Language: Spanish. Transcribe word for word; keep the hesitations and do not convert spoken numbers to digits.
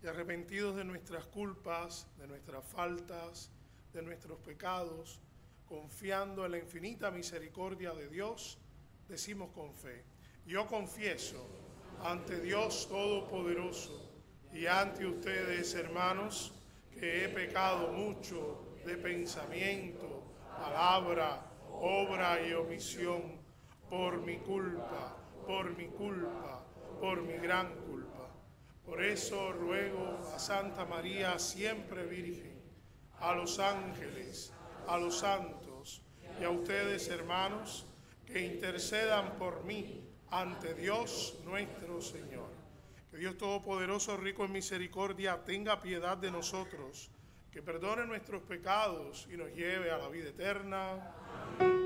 y arrepentidos de nuestras culpas, de nuestras faltas, de nuestros pecados, confiando en la infinita misericordia de Dios, decimos con fe: yo confieso ante Dios Todopoderoso y ante ustedes, hermanos, que he pecado mucho de pensamiento, palabra, obra y omisión, por mi culpa, por mi culpa, por mi gran culpa. Por eso ruego a Santa María, siempre Virgen, a los ángeles, a los santos y a ustedes, hermanos, que intercedan por mí ante Dios nuestro Señor. Que Dios Todopoderoso, rico en misericordia, tenga piedad de nosotros, que perdone nuestros pecados y nos lleve a la vida eterna.